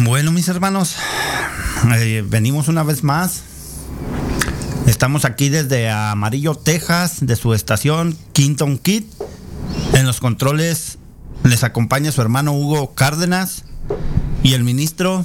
Bueno, mis hermanos, venimos una vez más. Estamos aquí desde Amarillo, Texas, de su estación Quinton Kid. En los controles les acompaña su hermano Hugo Cárdenas y el ministro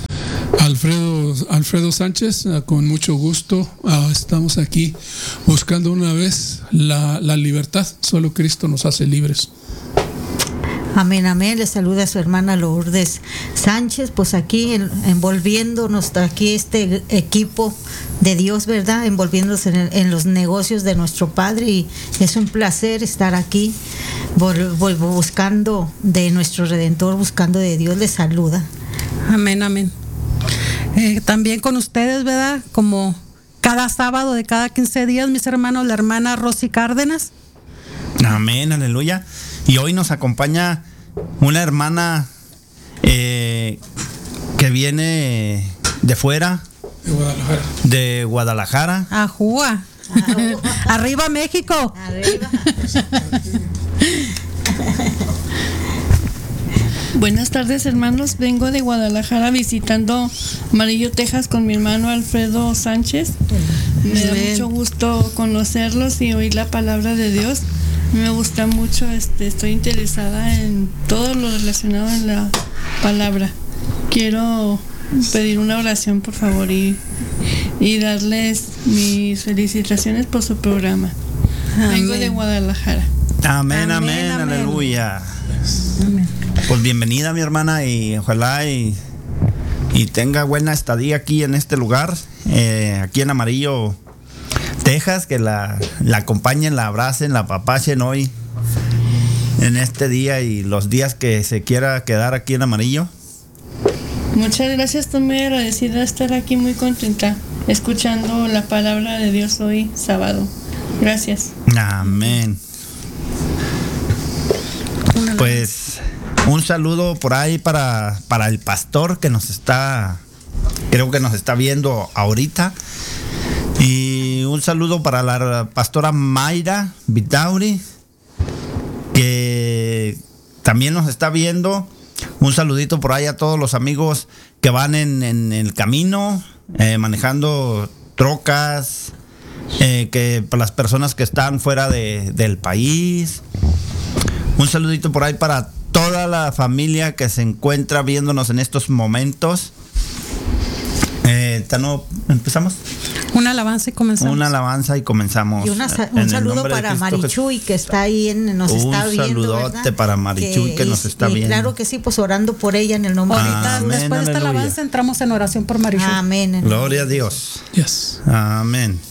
Alfredo Sánchez. Con mucho gusto estamos aquí buscando una vez la libertad. Solo Cristo nos hace libres. Amén, amén. Le saluda a su hermana Lourdes Sánchez, pues aquí envolviéndonos aquí este equipo de Dios, ¿verdad? Envolviéndonos en los negocios de nuestro Padre, y es un placer estar aquí buscando de nuestro Redentor, buscando de Dios. Le saluda. Amén, amén. También con ustedes, ¿verdad? Como cada sábado de cada 15 días, mis hermanos, la hermana Rosy Cárdenas. Amén, aleluya. Y hoy nos acompaña una hermana que viene de fuera, de Guadalajara. Ajúa. Arriba México. Arriba. Buenas tardes, hermanos. Vengo de Guadalajara visitando Amarillo, Texas con mi hermano Alfredo Sánchez. Me da mucho gusto conocerlos y oír la palabra de Dios. Me gusta mucho, estoy interesada en todo lo relacionado en la palabra. Quiero pedir una oración, por favor, y darles mis felicitaciones por su programa. Amén. Vengo de Guadalajara. Amén, amén, aleluya. Amén. Pues bienvenida, mi hermana, y ojalá y tenga buena estadía aquí en este lugar, aquí en Amarillo, Texas, que la acompañen, la abracen, la apapachen hoy, en este día y los días que se quiera quedar aquí en Amarillo. Muchas gracias, estoy muy agradecida de estar aquí, muy contenta, escuchando la palabra de Dios hoy, sábado. Gracias. Amén. Pues un saludo por ahí para el pastor que creo que nos está viendo ahorita. Y un saludo para la pastora Mayra Vitauri, que también nos está viendo. Un saludito por ahí a todos los amigos que van en el camino, manejando trocas, que para las personas que están fuera del país. Un saludito por ahí para toda la familia que se encuentra viéndonos en estos momentos. ¿No empezamos? Una alabanza y comenzamos. Una alabanza y comenzamos. Y un saludo para Marichuy, que está ahí, nos está viendo. Un saludote, ¿verdad? Para Marichuy, que nos está viendo. Claro que sí, pues orando por ella en el nombre de Ahorita, después de esta alabanza, entramos en oración por Marichuy. Amén. Gloria a Dios. Yes. Amén.